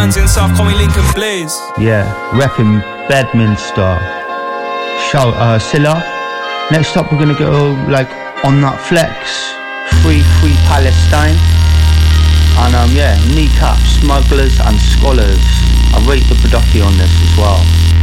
Guns in South, call me Lincoln Blaze. Yeah, repping Bedminster. Shout Silla. Next up we're gonna go like On That Flex, Free Palestine, and yeah, Kneecap, Smugglers and Scholars. I rate the production on this as well.